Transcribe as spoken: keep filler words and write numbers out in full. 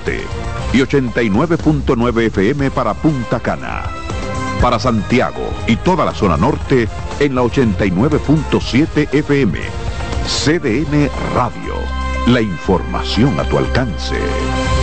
Este y ochenta y nueve punto nueve F M para Punta Cana. Para Santiago y toda la zona norte en la ochenta y nueve punto siete F M. C D N Radio. La información a tu alcance.